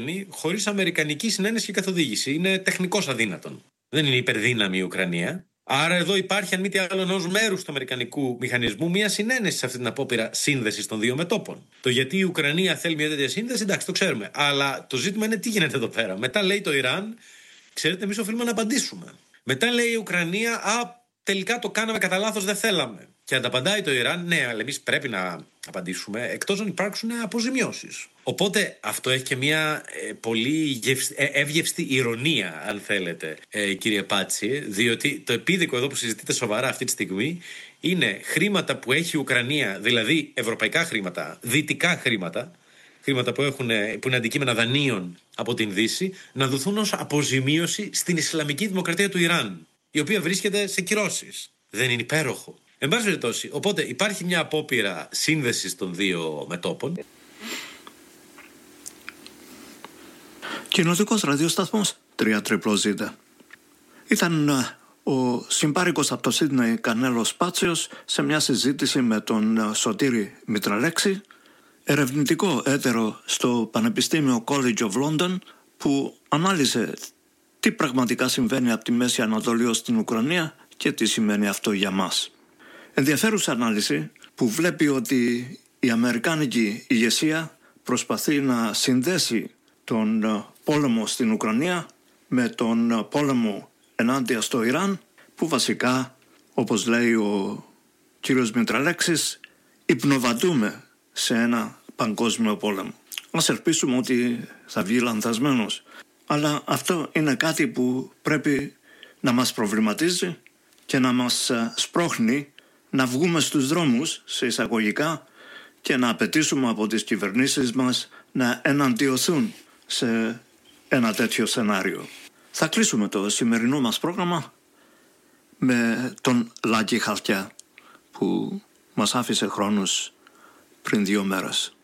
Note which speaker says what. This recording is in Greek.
Speaker 1: χωρίς αμερικανική συνένεση και καθοδήγηση. Είναι τεχνικώς αδύνατον. Δεν είναι υπερδύναμη η Ουκρανία. Άρα εδώ υπάρχει, αν μη τι άλλο, ενός μέρους του αμερικανικού μηχανισμού μια συνένεση σε αυτή την απόπειρα σύνδεσης των δύο μετώπων. Το γιατί η Ουκρανία θέλει μια τέτοια σύνδεση, εντάξει, το ξέρουμε. Αλλά το ζήτημα είναι τι γίνεται εδώ πέρα. Μετά λέει το Ιράν, ξέρετε, εμείς οφείλουμε να απαντήσουμε. Μετά λέει η Ουκρανία, τελικά το κάναμε κατά λάθος, δεν θέλαμε. Και ανταπαντάει το Ιράν, ναι, αλλά εμείς πρέπει να απαντήσουμε, εκτός αν υπάρξουν αποζημιώσεις. Οπότε αυτό έχει και μια πολύ εύγευστη ηρωνία, αν θέλετε, κύριε Πάτση, διότι το επίδικο εδώ που συζητείτε σοβαρά αυτή τη στιγμή είναι χρήματα που έχει η Ουκρανία, δηλαδή ευρωπαϊκά χρήματα, δυτικά χρήματα, χρήματα που είναι αντικείμενα δανείων από την Δύση, να δοθούν ως αποζημίωση στην Ισλαμική Δημοκρατία του Ιράν, η οποία βρίσκεται σε κυρώσεις. Δεν είναι υπέροχο? Εν πάση περιπτώσει, οπότε υπάρχει μια απόπειρα σύνδεσης των δύο μετώπων.
Speaker 2: Κοινοτικός ραδιοσταθμός 3ZZZ. Ήταν ο συμπάρικος από το Σίδνεϊ Κανέλος Πάτσιος σε μια συζήτηση με τον Σωτήρη Μητραλέξη, ερευνητικό έτερο στο Πανεπιστήμιο College of London, που ανάλυσε τι πραγματικά συμβαίνει από τη Μέση Ανατολή ως την Ουκρανία και τι σημαίνει αυτό για μας. Ενδιαφέρουσα ανάλυση που βλέπει ότι η αμερικάνικη ηγεσία προσπαθεί να συνδέσει τον πόλεμο στην Ουκρανία με τον πόλεμο ενάντια στο Ιράν, που βασικά, όπως λέει ο κύριος Μητραλέξης, υπνοβατούμε σε ένα παγκόσμιο πόλεμο. Ας ελπίσουμε ότι θα βγει λανθασμένος. Αλλά αυτό είναι κάτι που πρέπει να μας προβληματίζει και να μας σπρώχνει να βγούμε στους δρόμους, σε εισαγωγικά, και να απαιτήσουμε από τις κυβερνήσεις μας να εναντιωθούν σε ένα τέτοιο σενάριο. Θα κλείσουμε το σημερινό μας πρόγραμμα με τον Λάκη Χαλκιά, που μας άφησε χρόνους πριν 2 μέρες.